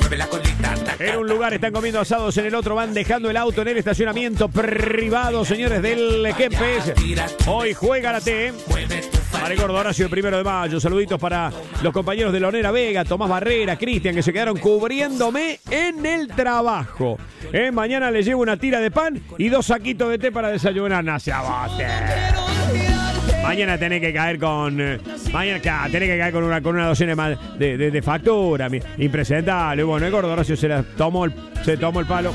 En un lugar están comiendo asados, en el otro van dejando el auto en el estacionamiento privado, señores del Kempes. Hoy juega la T. Para el gordo Horacio, el 1 de mayo. Saluditos para los compañeros de Leonera Vega, Tomás Barrera, Cristian, que se quedaron cubriéndome en el trabajo. Mañana les llevo una tira de pan y 2 saquitos de té para desayunar. No se abote. Mañana tenés que caer con. Mañana tenés que caer con una docena más de factura. Impresentable. Bueno, el gordo Horacio se tomó el palo.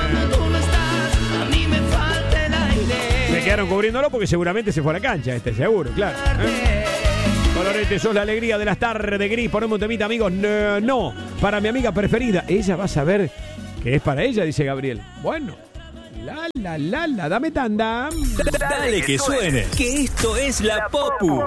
Se quedaron cubriéndolo porque seguramente se fue a la cancha, seguro, claro. Colorete, sos la alegría de las tardes gris. Ponemos un temita, amigos. No, para mi amiga preferida. Ella va a saber que es para ella, dice Gabriel. Bueno. Dame tanda. Dale que suene, que esto es la Popu.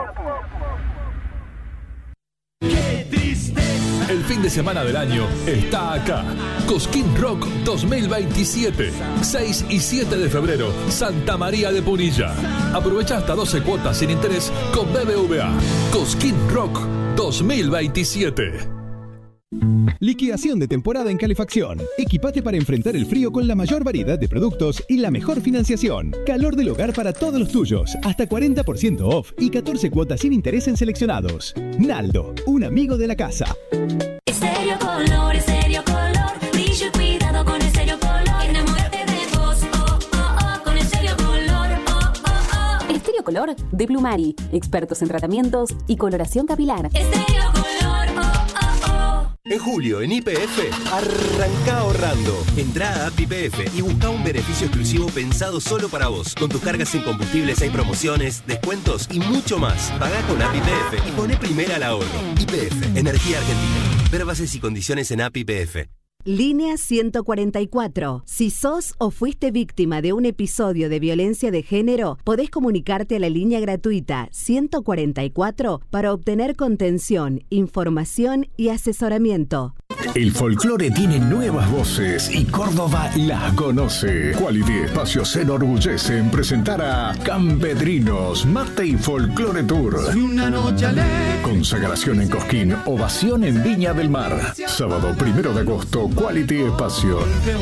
El fin de semana del año está acá. Cosquín Rock 2027. 6 y 7 de febrero, Santa María de Punilla. Aprovecha hasta 12 cuotas sin interés con BBVA. Cosquín Rock 2027. Liquidación de temporada en calefacción. Equipate para enfrentar el frío con la mayor variedad de productos y la mejor financiación. Calor del hogar para todos los tuyos. Hasta 40% off y 14 cuotas sin interés en seleccionados. Naldo, un amigo de la casa. Estéreo Color, brillo y cuidado con Estéreo Color. Enamórate de vos, con Estéreo Color, Estéreo Color de Plumari. Expertos en tratamientos y coloración capilar. Estéreo Color, En julio, en YPF, arranca ahorrando. Entrá a App YPF y busca un beneficio exclusivo pensado solo para vos. Con tus cargas en combustibles hay promociones, descuentos y mucho más. Pagá con App YPF y poné primera al ahorro. YPF, Energía Argentina. Ver bases y condiciones en App YPF. Línea 144. Si sos o fuiste víctima de un episodio de violencia de género, podés comunicarte a la línea gratuita 144 para obtener contención, información y asesoramiento. El folclore tiene nuevas voces y Córdoba las conoce. Quality Espacio se enorgullece en presentar a Campedrinos, Mate y Folclore Tour. Una noche alegre. Consagración en Cosquín, ovación en Viña del Mar. Sábado 1 de agosto, Quality Espacio.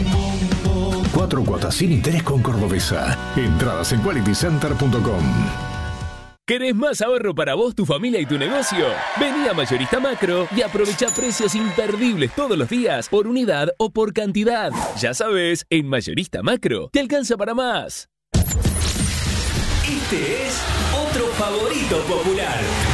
4 cuotas sin interés con Cordobesa. Entradas en qualitycenter.com. ¿Querés más ahorro para vos, tu familia y tu negocio? Vení a Mayorista Macro y aprovecha precios imperdibles todos los días, por unidad o por cantidad. Ya sabes, en Mayorista Macro te alcanza para más. Este es otro favorito popular.